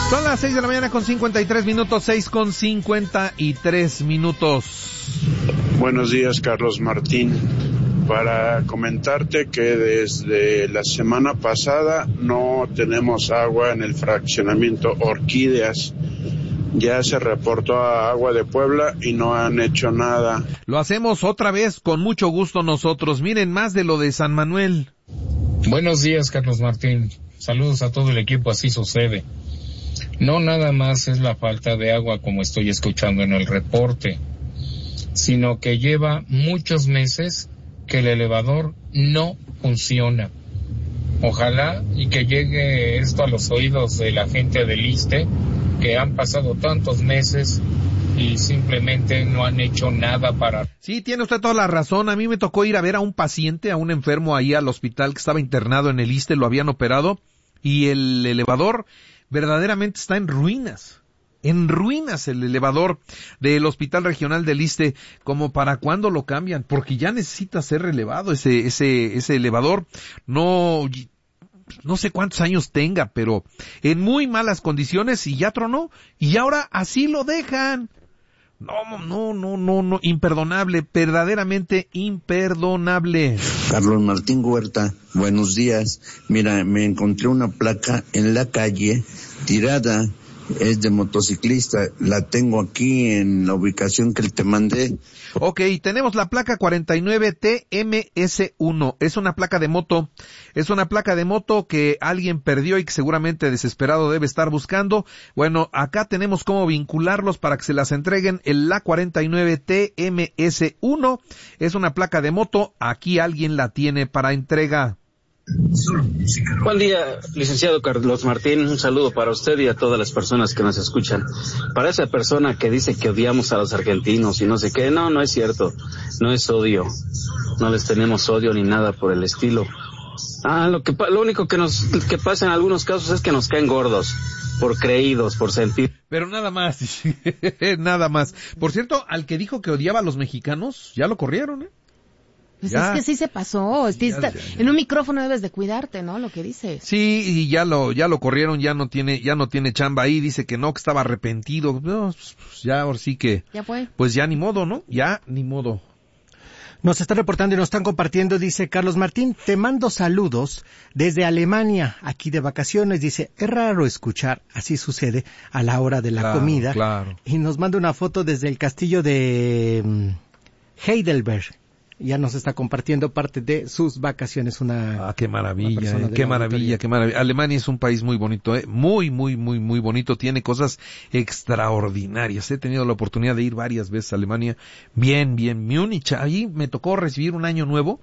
Son las 6 de la mañana con 53 minutos, 6 con 53 minutos. Buenos días, Carlos Martín. Para comentarte que desde la semana pasada no tenemos agua en el fraccionamiento Orquídeas. Ya se reportó a Agua de Puebla y no han hecho nada. Lo hacemos otra vez con mucho gusto nosotros. Miren más de lo de San Manuel. Buenos días, Carlos Martín. Saludos a todo el equipo, así sucede. No nada más es la falta de agua como estoy escuchando en el reporte, sino que lleva muchos meses que el elevador no funciona. Ojalá y que llegue esto a los oídos de la gente del ISSSTE, que han pasado tantos meses y simplemente no han hecho nada para... Sí, tiene usted toda la razón. A mí me tocó ir a ver a un paciente, a un enfermo ahí al hospital que estaba internado en el ISSSTE, lo habían operado, y el elevador verdaderamente está en ruinas. En ruinas el elevador del Hospital Regional del ISSSTE, como para cuándo lo cambian, porque ya necesita ser relevado ese elevador. No sé cuántos años tenga, pero en muy malas condiciones, y ya tronó, y ahora así lo dejan. No, imperdonable, verdaderamente imperdonable. Carlos Martín Huerta, buenos días. Mira, me encontré una placa en la calle tirada, es de motociclista, la tengo aquí en la ubicación que te mandé. Ok, tenemos la placa 49TMS1, es una placa de moto que alguien perdió y que seguramente desesperado debe estar buscando. Bueno, acá tenemos cómo vincularlos para que se las entreguen. La 49TMS1 es una placa de moto, aquí alguien la tiene para entrega. Buen día, licenciado Carlos Martín, un saludo para usted y a todas las personas que nos escuchan. Para esa persona que dice que odiamos a los argentinos y no sé qué, no es cierto, no es odio, no les tenemos odio ni nada por el estilo. Lo único que pasa en algunos casos es que nos caen gordos, por creídos, por sentir. Pero nada más, nada más. Por cierto, al que dijo que odiaba a los mexicanos, ya lo corrieron, ¿eh? Pues ya. Es que sí se pasó. En un micrófono debes de cuidarte, ¿no? Lo que dices. Sí, y ya lo corrieron, ya no tiene chamba ahí, dice que no, que estaba arrepentido. No, pues ya ahora sí que. Ya fue. Pues ya ni modo, ¿no? Ya ni modo. Nos están reportando y nos están compartiendo, dice Carlos Martín, te mando saludos desde Alemania, aquí de vacaciones. Dice, es raro escuchar, así sucede, a la hora de la comida. Claro. Y nos manda una foto desde el castillo de Heidelberg. Ya nos está compartiendo parte de sus vacaciones. Qué maravilla, qué maravilla. Alemania es un país muy bonito, muy bonito, tiene cosas extraordinarias. He tenido la oportunidad de ir varias veces a Alemania. Bien, Múnich, ahí me tocó recibir un año nuevo.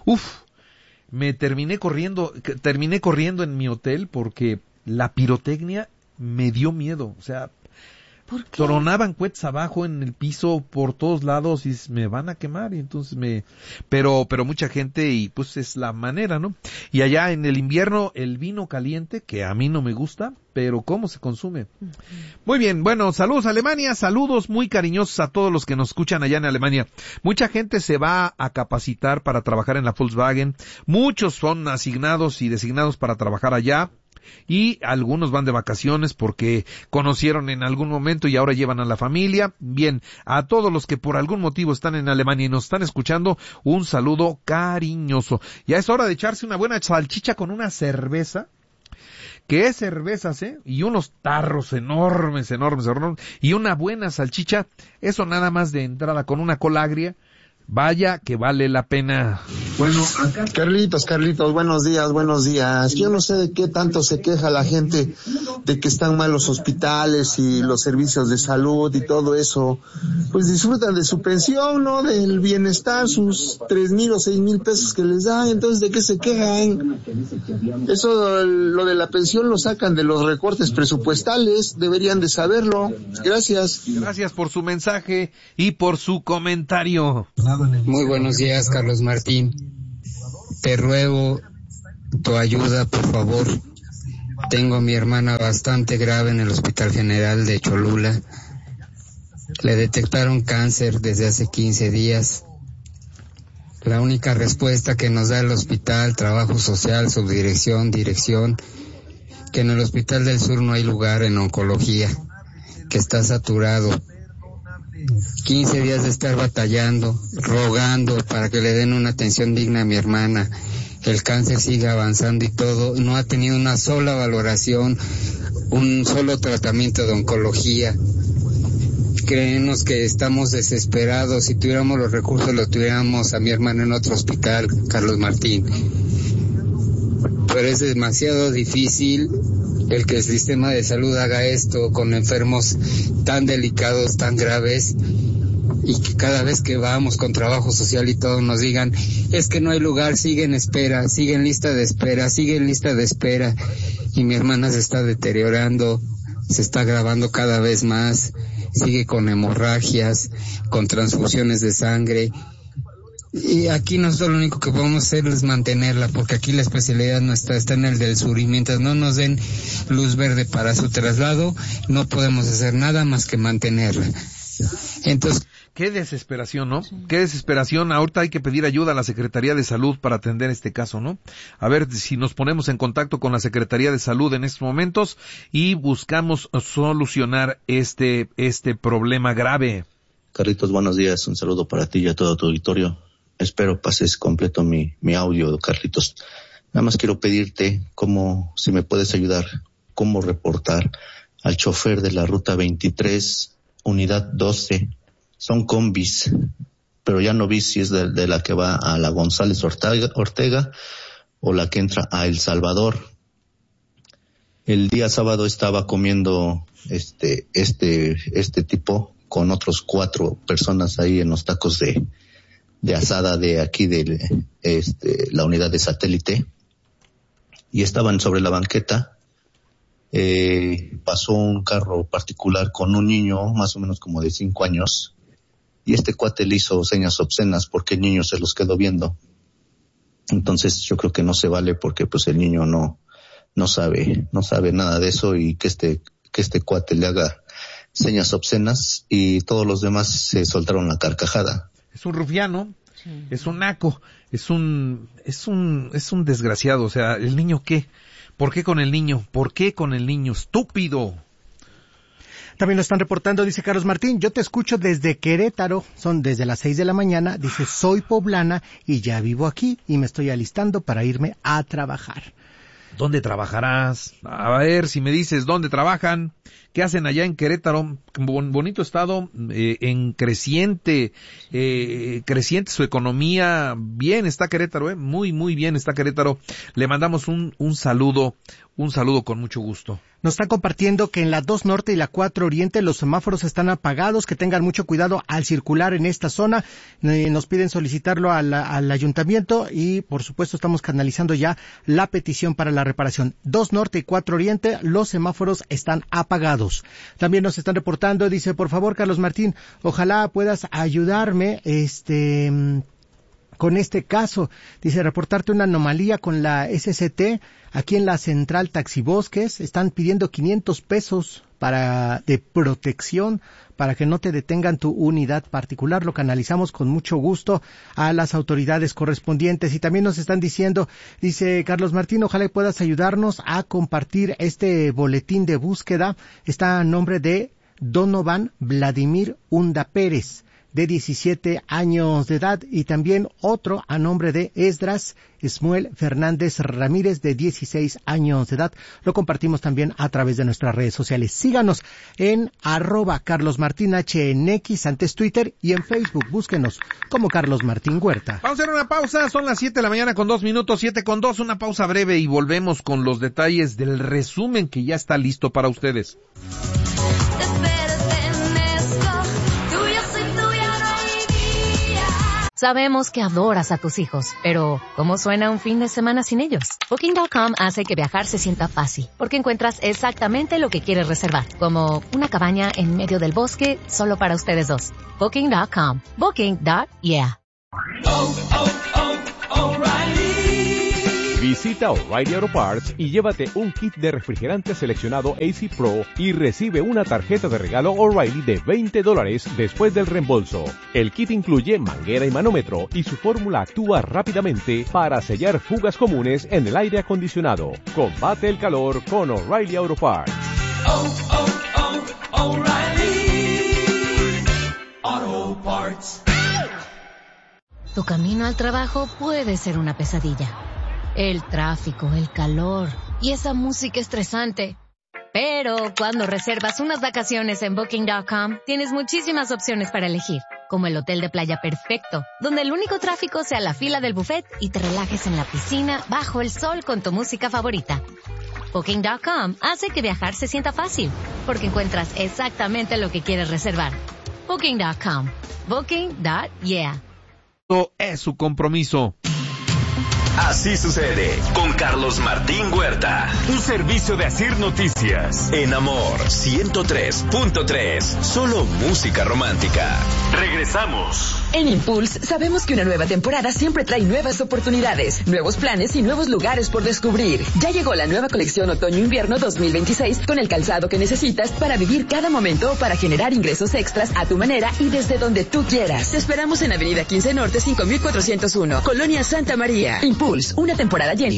Terminé corriendo en mi hotel porque la pirotecnia me dio miedo, o sea, ¿por qué? Tronaban cohetes abajo en el piso por todos lados y me van a quemar, y entonces pero mucha gente, y pues es la manera, ¿no? Y allá en el invierno el vino caliente, que a mí no me gusta, pero cómo se consume. Uh-huh. Muy bien, bueno, saludos a Alemania, saludos muy cariñosos a todos los que nos escuchan allá en Alemania. Mucha gente se va a capacitar para trabajar en la Volkswagen, muchos son asignados y designados para trabajar allá. Y algunos van de vacaciones porque conocieron en algún momento y ahora llevan a la familia. Bien, a todos los que por algún motivo están en Alemania y nos están escuchando, un saludo cariñoso. Ya es hora de echarse una buena salchicha con una cerveza, que es cervezas, y unos tarros enormes, y una buena salchicha, eso nada más de entrada con una cola agria. Vaya que vale la pena. Bueno, acá... Carlitos, buenos días. Yo no sé de qué tanto se queja la gente de que están mal los hospitales y los servicios de salud y todo eso. Pues disfrutan de su pensión, ¿no? Del bienestar, sus 3,000 o 6,000 pesos que les dan. Entonces, ¿de qué se quejan? Eso, lo de la pensión lo sacan de los recortes presupuestales. Deberían de saberlo. Gracias. Gracias por su mensaje y por su comentario. Muy buenos días, Carlos Martín. Te ruego tu ayuda, por favor. Tengo a mi hermana bastante grave en el Hospital General de Cholula. Le detectaron cáncer desde hace 15 días. La única respuesta que nos da el hospital, trabajo social, subdirección, dirección, que en el Hospital del Sur no hay lugar en oncología, que está saturado. 15 días de estar batallando, rogando para que le den una atención digna a mi hermana. El cáncer sigue avanzando y todo, no ha tenido una sola valoración, un solo tratamiento de oncología. Creemos que estamos desesperados. Si tuviéramos los recursos, lo tuviéramos a mi hermana en otro hospital, Carlos Martín. Pero es demasiado difícil el que el sistema de salud haga esto con enfermos tan delicados, tan graves, y que cada vez que vamos con trabajo social y todo nos digan, es que no hay lugar, sigue en espera, sigue en lista de espera, sigue en lista de espera, y mi hermana se está deteriorando, se está agravando cada vez más, sigue con hemorragias, con transfusiones de sangre. Y aquí nosotros lo único que podemos hacer es mantenerla, porque aquí la especialidad no está en el del sur, y mientras no nos den luz verde para su traslado, no podemos hacer nada más que mantenerla. Entonces, qué desesperación, ¿no? Qué desesperación. Ahorita hay que pedir ayuda a la Secretaría de Salud para atender este caso, ¿no? A ver si nos ponemos en contacto con la Secretaría de Salud en estos momentos y buscamos solucionar este problema grave. Carlitos, buenos días. Un saludo para ti y a todo tu auditorio. Espero pases completo mi audio, Carlitos. Nada más quiero pedirte si me puedes ayudar, cómo reportar al chofer de la ruta 23, unidad 12. Son combis, pero ya no vi si es de la que va a la González Ortega o la que entra a El Salvador. El día sábado estaba comiendo este tipo con otros 4 personas ahí en los tacos de asada de aquí de la unidad de satélite, y estaban sobre la banqueta. Pasó un carro particular con un niño más o menos como de 5 años, y este cuate le hizo señas obscenas porque el niño se los quedó viendo. Entonces yo creo que no se vale, porque pues el niño no sabe nada de eso, y que este cuate le haga señas obscenas, y todos los demás se soltaron la carcajada. Es un rufiano, es un naco, es un desgraciado. O sea, ¿el niño qué? ¿Por qué con el niño? ¿Por qué con el niño? ¡Estúpido! También lo están reportando, dice Carlos Martín, yo te escucho desde Querétaro, son desde las 6 de la mañana, dice, soy poblana y ya vivo aquí y me estoy alistando para irme a trabajar. ¿Dónde trabajarás? A ver, si me dices dónde trabajan, qué hacen allá en Querétaro, bonito estado, en creciente su economía, bien está Querétaro, muy, muy bien está Querétaro. Le mandamos un saludo con mucho gusto. Nos están compartiendo que en la 2 Norte y la 4 Oriente los semáforos están apagados, que tengan mucho cuidado al circular en esta zona. Nos piden solicitarlo al ayuntamiento y, por supuesto, estamos canalizando ya la petición para la reparación. 2 Norte y 4 Oriente, los semáforos están apagados. También nos están reportando, dice, por favor, Carlos Martín, ojalá puedas ayudarme, con este caso, dice, reportarte una anomalía con la SCT, aquí en la central Taxibosques, están pidiendo 500 pesos de protección para que no te detengan tu unidad particular. Lo canalizamos con mucho gusto a las autoridades correspondientes. Y también nos están diciendo, dice Carlos Martín, ojalá puedas ayudarnos a compartir este boletín de búsqueda. Está a nombre de Donovan Vladimir Unda Pérez, de 17 años de edad, y también otro a nombre de Esdras Esmuel Fernández Ramírez, de 16 años de edad. Lo compartimos también a través de nuestras redes sociales. Síganos en @CarlosMartinHNX, antes Twitter, y en Facebook. Búsquenos como Carlos Martín Huerta. Vamos a hacer una pausa, son las 7 de la mañana con 2 minutos, 7:02, una pausa breve y volvemos con los detalles del resumen que ya está listo para ustedes. Sabemos que adoras a tus hijos, pero ¿cómo suena un fin de semana sin ellos? Booking.com hace que viajar se sienta fácil, porque encuentras exactamente lo que quieres reservar, como una cabaña en medio del bosque solo para ustedes dos. Booking.com. Booking.yeah. Visita O'Reilly Auto Parts y llévate un kit de refrigerante seleccionado AC Pro y recibe una tarjeta de regalo O'Reilly de $20 después del reembolso. El kit incluye manguera y manómetro y su fórmula actúa rápidamente para sellar fugas comunes en el aire acondicionado. Combate el calor con O'Reilly Auto Parts. O'Reilly Auto Parts. Tu camino al trabajo puede ser una pesadilla. El tráfico, el calor y esa música estresante. Pero cuando reservas unas vacaciones en Booking.com, tienes muchísimas opciones para elegir, como el hotel de playa perfecto, donde el único tráfico sea la fila del buffet y te relajes en la piscina bajo el sol con tu música favorita. Booking.com hace que viajar se sienta fácil, porque encuentras exactamente lo que quieres reservar. Booking.com. Booking.yeah. Es su compromiso. Así sucede con Carlos Martín Huerta. Un servicio de Asir Noticias. En Amor 103.3. Solo música romántica. Regresamos. En Impulse sabemos que una nueva temporada siempre trae nuevas oportunidades, nuevos planes y nuevos lugares por descubrir. Ya llegó la nueva colección Otoño-Invierno 2026 con el calzado que necesitas para vivir cada momento o para generar ingresos extras a tu manera y desde donde tú quieras. Te esperamos en Avenida 15 Norte 5401, Colonia Santa María. Impulse, una temporada llena.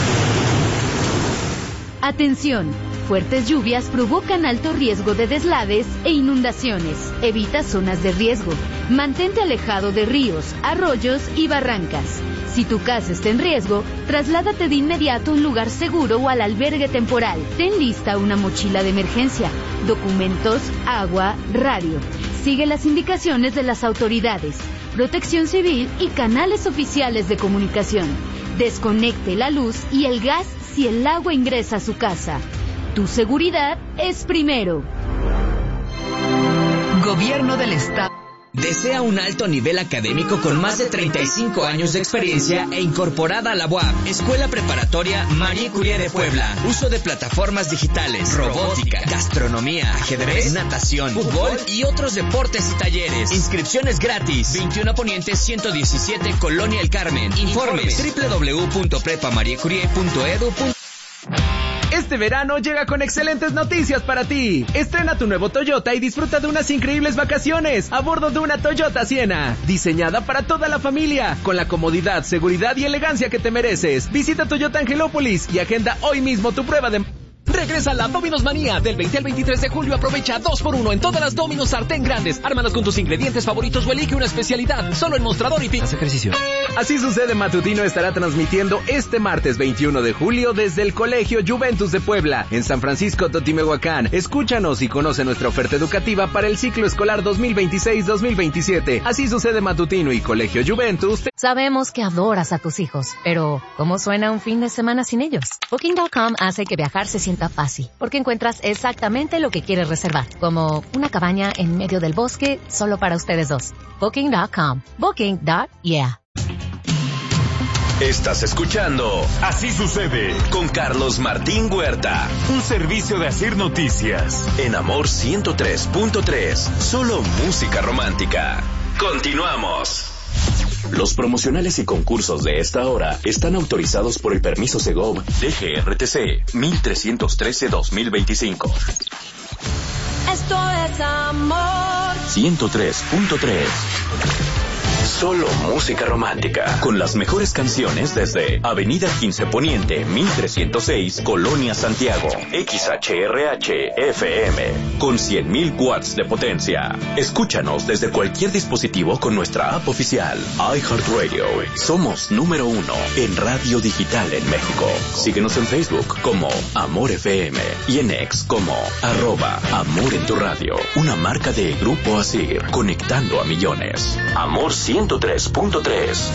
Atención, fuertes lluvias provocan alto riesgo de deslaves e inundaciones. Evita zonas de riesgo. Mantente alejado de ríos, arroyos y barrancas. Si tu casa está en riesgo, trasládate de inmediato a un lugar seguro o al albergue temporal. Ten lista una mochila de emergencia, documentos, agua, radio. Sigue las indicaciones de las autoridades, Protección Civil y canales oficiales de comunicación. Desconecte la luz y el gas si el agua ingresa a su casa. Tu seguridad es primero. Gobierno del Estado. ¿Desea un alto nivel académico con más de 35 años de experiencia e incorporada a la UAP? Escuela Preparatoria Marie Curie de Puebla. Uso de plataformas digitales, robótica, gastronomía, ajedrez, natación, fútbol y otros deportes y talleres. Inscripciones gratis. 21 Poniente 117, Colonia El Carmen. Informes www.prepamariecurie.edu. Este verano llega con excelentes noticias para ti. Estrena tu nuevo Toyota y disfruta de unas increíbles vacaciones a bordo de una Toyota Sienna, diseñada para toda la familia, con la comodidad, seguridad y elegancia que te mereces. Visita Toyota Angelópolis y agenda hoy mismo tu prueba de... Regresa la Domino's Manía. Del 20 al 23 de julio aprovecha 2x1 en todas las Domino's sartén grandes. Ármalas con tus ingredientes favoritos o elige una especialidad. Solo en Mostrador y Haz ejercicio. Así sucede matutino estará transmitiendo este martes 21 de julio desde el Colegio Juventus de Puebla, en San Francisco Totimehuacán. Escúchanos y conoce nuestra oferta educativa para el ciclo escolar 2026-2027. Así sucede matutino y Colegio Juventus. Sabemos que adoras a tus hijos, pero ¿cómo suena un fin de semana sin ellos? Booking.com hace que viajar se sienta fácil, porque encuentras exactamente lo que quieres reservar, como una cabaña en medio del bosque solo para ustedes dos. Booking.com. Booking.yeah. Estás escuchando Así sucede con Carlos Martín Huerta. Un servicio de Asir Noticias. En Amor 103.3. Solo música romántica. Continuamos. Los promocionales y concursos de esta hora están autorizados por el permiso Segov DGRTC 1313-2025. Esto es Amor 103.3. Solo música romántica, con las mejores canciones desde Avenida 15 Poniente, 1306, Colonia Santiago, XHRH FM, con 100,000 watts de potencia. Escúchanos desde cualquier dispositivo con nuestra app oficial, iHeartRadio. Somos número 1 en radio digital en México. Síguenos en Facebook como Amor FM y en X como @Amor en tu radio. Una marca de Grupo Asir, conectando a millones. Amor 103.3.